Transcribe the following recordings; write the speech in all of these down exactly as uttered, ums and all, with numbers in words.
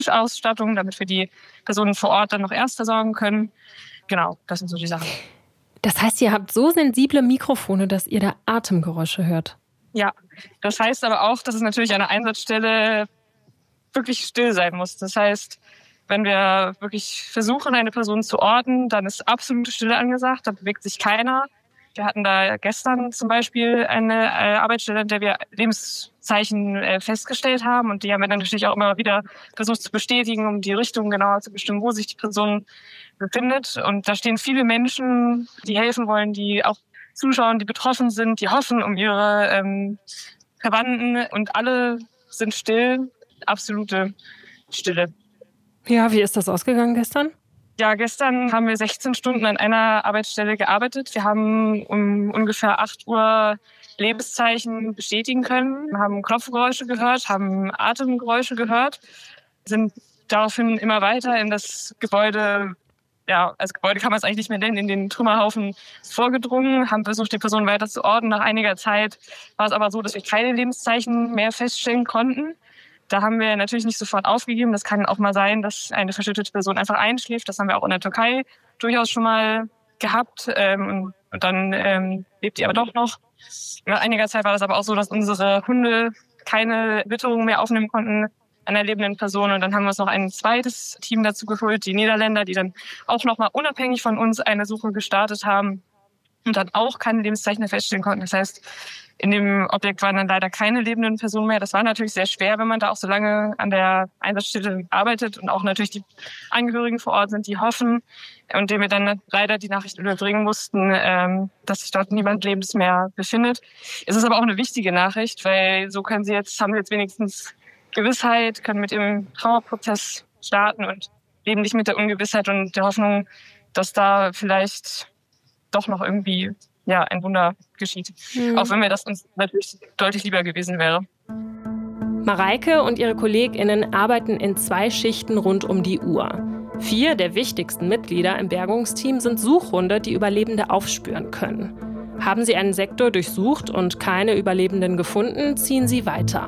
Ausstattung, damit wir die Personen vor Ort dann noch erst versorgen können. Genau, das sind so die Sachen. Das heißt, ihr habt so sensible Mikrofone, dass ihr da Atemgeräusche hört? Ja, das heißt aber auch, dass es natürlich an der Einsatzstelle wirklich still sein muss. Das heißt, wenn wir wirklich versuchen, eine Person zu orten, dann ist absolute Stille angesagt, da bewegt sich keiner. Wir hatten da gestern zum Beispiel eine äh, Arbeitsstelle, in der wir Lebenszeichen äh, festgestellt haben. Und die haben wir dann natürlich auch immer wieder versucht zu bestätigen, um die Richtung genauer zu bestimmen, wo sich die Person befindet. Und da stehen viele Menschen, die helfen wollen, die auch zuschauen, die betroffen sind, die hoffen um ihre ähm, Verwandten. Und alle sind still, absolute Stille. Ja, wie ist das ausgegangen gestern? Ja, gestern haben wir sechzehn Stunden an einer Arbeitsstelle gearbeitet. Wir haben um ungefähr acht Uhr Lebenszeichen bestätigen können, haben Klopfgeräusche gehört, haben Atemgeräusche gehört, sind daraufhin immer weiter in das Gebäude, ja, als Gebäude kann man es eigentlich nicht mehr nennen, in den Trümmerhaufen vorgedrungen, haben versucht, die Person weiter zu orten. Nach einiger Zeit war es aber so, dass wir keine Lebenszeichen mehr feststellen konnten. Da haben wir natürlich nicht sofort aufgegeben. Das kann auch mal sein, dass eine verschüttete Person einfach einschläft. Das haben wir auch in der Türkei durchaus schon mal gehabt. Ähm, und dann ähm, lebt die aber doch noch. Nach einiger Zeit war das aber auch so, dass unsere Hunde keine Witterung mehr aufnehmen konnten an der lebenden Person. Und dann haben wir uns noch ein zweites Team dazu geholt, die Niederländer, die dann auch noch mal unabhängig von uns eine Suche gestartet haben und dann auch keine Lebenszeichen feststellen konnten. Das heißt, in dem Objekt waren dann leider keine lebenden Personen mehr. Das war natürlich sehr schwer, wenn man da auch so lange an der Einsatzstelle arbeitet und auch natürlich die Angehörigen vor Ort sind, die hoffen und denen wir dann leider die Nachricht überbringen mussten, ähm, dass sich dort niemand lebens mehr befindet. Es ist aber auch eine wichtige Nachricht, weil so können sie jetzt, haben sie jetzt wenigstens Gewissheit, können mit dem Trauerprozess starten und leben nicht mit der Ungewissheit und der Hoffnung, dass da vielleicht doch noch irgendwie ja, ein Wunder geschieht. Mhm. Auch wenn mir das uns natürlich deutlich lieber gewesen wäre. Mareike und ihre KollegInnen arbeiten in zwei Schichten rund um die Uhr. Vier der wichtigsten Mitglieder im Bergungsteam sind Suchhunde, die Überlebende aufspüren können. Haben sie einen Sektor durchsucht und keine Überlebenden gefunden, ziehen sie weiter.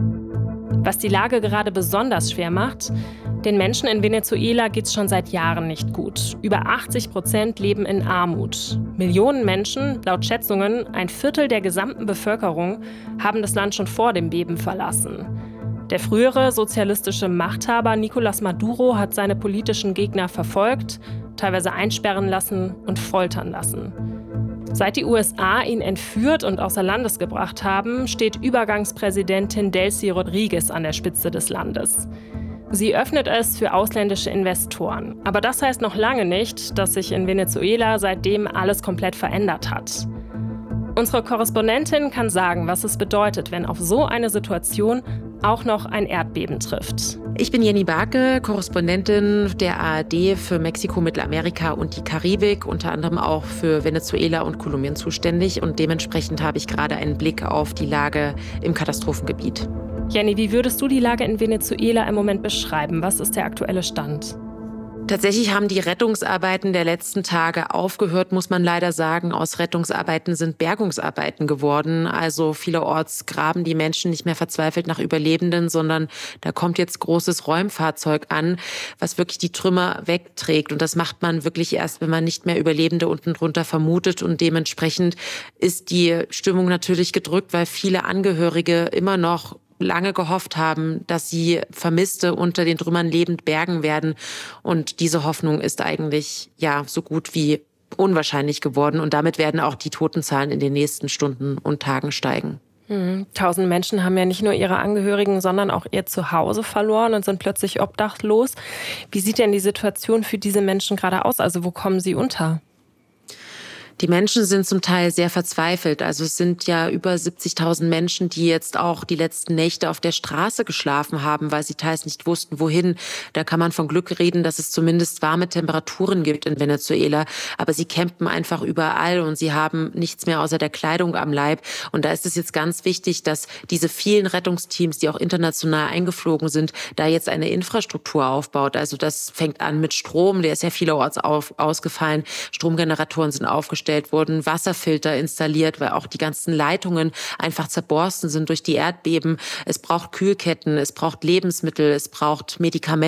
Was die Lage gerade besonders schwer macht: Den Menschen in Venezuela geht's schon seit Jahren nicht gut. Über achtzig Prozent leben in Armut. Millionen Menschen, laut Schätzungen ein Viertel der gesamten Bevölkerung, haben das Land schon vor dem Beben verlassen. Der frühere sozialistische Machthaber Nicolás Maduro hat seine politischen Gegner verfolgt, teilweise einsperren lassen und foltern lassen. Seit die U S A ihn entführt und außer Landes gebracht haben, steht Übergangspräsidentin Delcy Rodriguez an der Spitze des Landes. Sie öffnet es für ausländische Investoren. Aber das heißt noch lange nicht, dass sich in Venezuela seitdem alles komplett verändert hat. Unsere Korrespondentin kann sagen, was es bedeutet, wenn auf so eine Situation auch noch ein Erdbeben trifft. Ich bin Jenny Barke, Korrespondentin der A R D für Mexiko, Mittelamerika und die Karibik, unter anderem auch für Venezuela und Kolumbien zuständig. Und dementsprechend habe ich gerade einen Blick auf die Lage im Katastrophengebiet. Jenny, wie würdest du die Lage in Venezuela im Moment beschreiben? Was ist der aktuelle Stand? Tatsächlich haben die Rettungsarbeiten der letzten Tage aufgehört, muss man leider sagen. Aus Rettungsarbeiten sind Bergungsarbeiten geworden. Also vielerorts graben die Menschen nicht mehr verzweifelt nach Überlebenden, sondern da kommt jetzt großes Räumfahrzeug an, was wirklich die Trümmer wegträgt. Und das macht man wirklich erst, wenn man nicht mehr Überlebende unten drunter vermutet. Und dementsprechend ist die Stimmung natürlich gedrückt, weil viele Angehörige immer noch lange gehofft haben, dass sie Vermisste unter den Trümmern lebend bergen werden. Und diese Hoffnung ist eigentlich ja so gut wie unwahrscheinlich geworden. Und damit werden auch die Totenzahlen in den nächsten Stunden und Tagen steigen. Mhm. Tausend Menschen haben ja nicht nur ihre Angehörigen, sondern auch ihr Zuhause verloren und sind plötzlich obdachlos. Wie sieht denn die Situation für diese Menschen gerade aus? Also wo kommen sie unter? Die Menschen sind zum Teil sehr verzweifelt. Also es sind ja über siebzigtausend Menschen, die jetzt auch die letzten Nächte auf der Straße geschlafen haben, weil sie teils nicht wussten, wohin. Da kann man von Glück reden, dass es zumindest warme Temperaturen gibt in Venezuela. Aber sie campen einfach überall und sie haben nichts mehr außer der Kleidung am Leib. Und da ist es jetzt ganz wichtig, dass diese vielen Rettungsteams, die auch international eingeflogen sind, da jetzt eine Infrastruktur aufbaut. Also das fängt an mit Strom, der ist ja vielerorts auf, ausgefallen. Stromgeneratoren sind aufgestellt. aufgestellt wurden, Wasserfilter installiert, weil auch die ganzen Leitungen einfach zerborsten sind durch die Erdbeben. Es braucht Kühlketten, es braucht Lebensmittel, es braucht Medikamente.